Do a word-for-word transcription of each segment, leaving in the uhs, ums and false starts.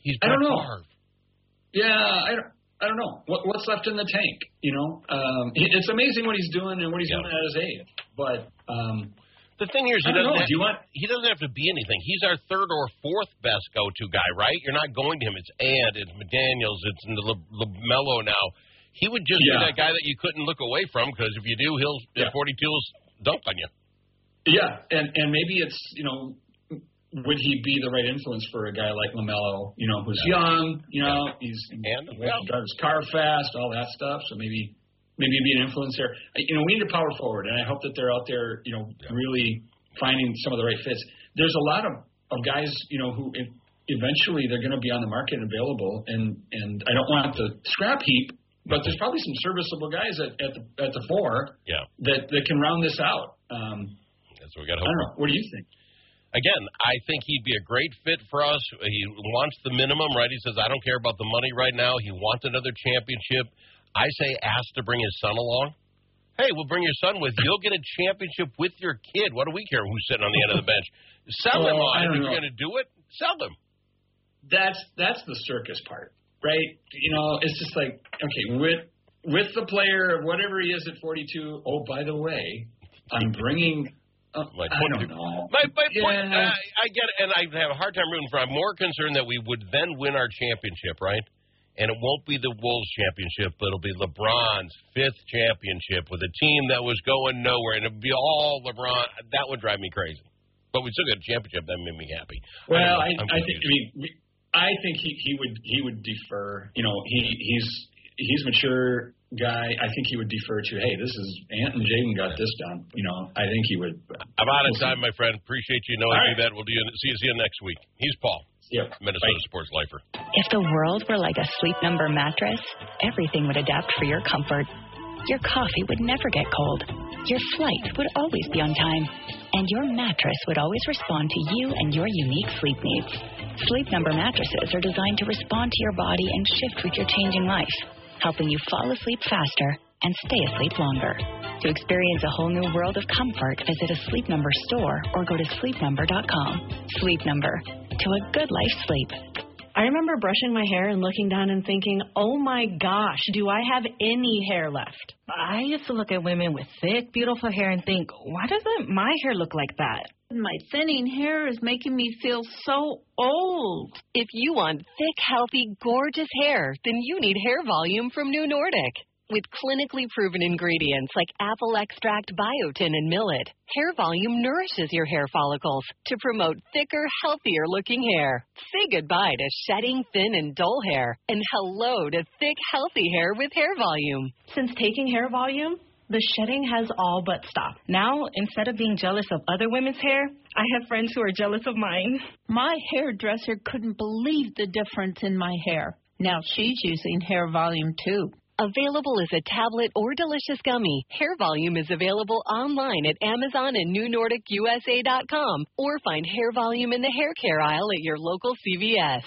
He's I don't know. Favre. Yeah, I don't. I don't know. What, what's left in the tank, you know? Um, it's amazing what he's doing and what he's yeah. doing at his age. But um, the thing here is he I don't doesn't, know. have, Do you want... he doesn't have to be anything. He's our third or fourth best go-to guy, right? You're not going to him. It's Ant, it's McDaniels, it's LaMelo now. He would just yeah. be that guy that you couldn't look away from because if you do, he'll yeah. at forty-two will dunk on you. Yeah, and, and maybe it's, you know, would he be the right influence for a guy like LaMelo, you know, who's yeah. young, you know, yeah. he's and he yeah. drives his car fast, all that stuff. So maybe maybe he'd be an influence there. You know, we need a power forward, and I hope that they're out there, you know, yeah. really finding some of the right fits. There's a lot of, of guys, you know, who eventually they're going to be on the market and available, and, and I don't want the scrap heap, but there's probably some serviceable guys at, at the at the four yeah. that, that can round this out. Um, That's what we got to hope. I don't know. What do you think? Again, I think he'd be a great fit for us. He wants the minimum, right? He says, I don't care about the money right now. He wants another championship. I say ask to bring his son along. Hey, we'll bring your son with you. You'll get a championship with your kid. What do we care who's sitting on the end of the bench? Sell him oh, on it. If you're going to do it, sell him. That's that's the circus part, right? You know, it's just like, okay, with with the player, whatever he is at forty-two, oh, by the way, I'm bringing... Uh, my I don't know. My, my yeah. point, uh, I get it, and I have a hard time rooting for. I'm more concerned that we would then win our championship, right? And it won't be the Wolves championship, but it'll be LeBron's fifth championship with a team that was going nowhere, and it'd be all LeBron. That would drive me crazy. But we still got a championship. That made me happy. Well, I, I, I think. I mean, I think he, he would he would defer. You know, he he's he's mature. Guy, I think he would defer to, hey, this is Ant and Jaden got this done. You know, I think he would. I'm out of time, my friend. Appreciate you knowing right. me that. We'll do you, see you next week. He's Paul. Yep. Minnesota Bye. Sports Lifer. If the world were like a Sleep Number mattress, everything would adapt for your comfort. Your coffee would never get cold. Your flight would always be on time. And your mattress would always respond to you and your unique sleep needs. Sleep Number mattresses are designed to respond to your body and shift with your changing life, helping you fall asleep faster and stay asleep longer. To experience a whole new world of comfort, visit a Sleep Number store or go to sleep number dot com. Sleep Number. To a good life sleep. I remember brushing my hair and looking down and thinking, oh my gosh, do I have any hair left? I used to look at women with thick, beautiful hair and think, why doesn't my hair look like that? My thinning hair is making me feel so old. If you want thick, healthy, gorgeous hair, then you need Hair Volume from New Nordic. With clinically proven ingredients like apple extract, biotin, and millet, Hair Volume nourishes your hair follicles to promote thicker, healthier-looking hair. Say goodbye to shedding, thin, and dull hair, and hello to thick, healthy hair with Hair Volume. Since taking Hair Volume, the shedding has all but stopped. Now, instead of being jealous of other women's hair, I have friends who are jealous of mine. My hairdresser couldn't believe the difference in my hair. Now she's using Hair Volume, too. Available as a tablet or delicious gummy, Hair Volume is available online at Amazon and New Nordic U S A dot com, or find Hair Volume in the hair care aisle at your local C V S.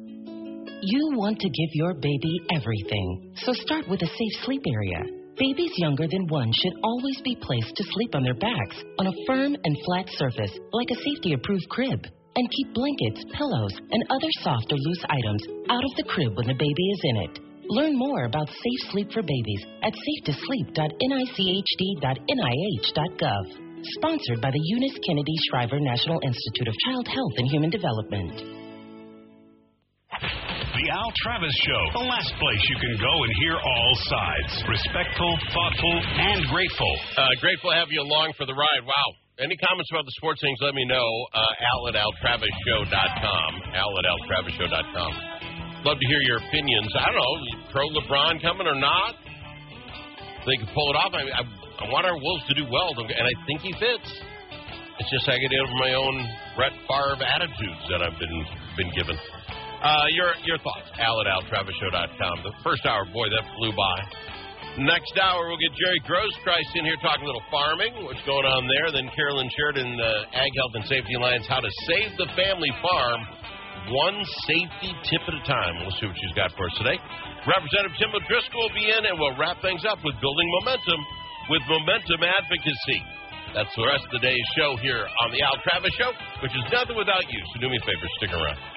You want to give your baby everything, so start with a safe sleep area. Babies younger than one should always be placed to sleep on their backs on a firm and flat surface, like a safety-approved crib. And keep blankets, pillows, and other soft or loose items out of the crib when the baby is in it. Learn more about safe sleep for babies at safe to sleep dot N I C H D dot N I H dot gov. Sponsored by the Eunice Kennedy Shriver National Institute of Child Health and Human Development. The Al Travis Show, the last place you can go and hear all sides. Respectful, thoughtful, and grateful. Uh, grateful to have you along for the ride. Wow. Any comments about the sports things, let me know. Uh, Al at Al Travis Show dot com. Al at Al Travis Show dot com. Love to hear your opinions. I don't know, pro LeBron coming or not? They can pull it off. I, I, I want our Wolves to do well, and I think he fits. It's just I get over my own Brett Favre attitudes that I've been been given. Uh, your your thoughts, Al at Al Travis Show dot com. The first hour, boy, that flew by. Next hour, we'll get Jerry Grosskreis in here talking a little farming, what's going on there. Then Carolyn Sheridan, uh, Ag Health and Safety Alliance, how to save the family farm one safety tip at a time. We'll see what she's got for us today. Representative Tim O'Driscoll will be in, and we'll wrap things up with building momentum with Momentum Advocacy. That's the rest of the day's show here on the Al Travis Show, which is nothing without you. So do me a favor, stick around.